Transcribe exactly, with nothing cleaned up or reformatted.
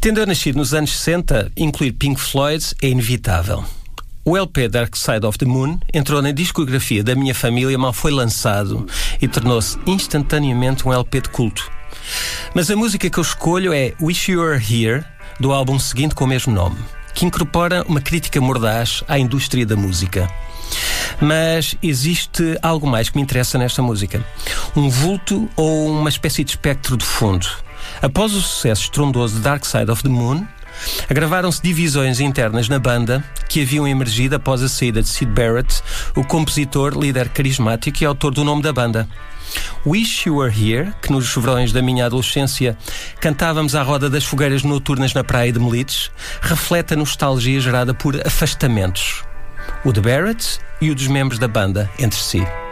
Tendo eu nascido nos anos sessenta, incluir Pink Floyd é inevitável. O L P Dark Side of the Moon entrou na discografia da minha família mal foi lançado e tornou-se instantaneamente um L P de culto. Mas a música que eu escolho é Wish You Were Here, do álbum seguinte com o mesmo nome, que incorpora uma crítica mordaz à indústria da música. Mas existe algo mais que me interessa nesta música. Um vulto ou uma espécie de espectro de fundo. Após o sucesso estrondoso de Dark Side of the Moon, agravaram-se divisões internas na banda que haviam emergido após a saída de Syd Barrett, o compositor, líder carismático e autor do nome da banda. Wish You Were Here, que nos verões da minha adolescência cantávamos à roda das fogueiras noturnas na praia de Melides, reflete a nostalgia gerada por afastamentos, o de Barrett e o dos membros da banda entre si.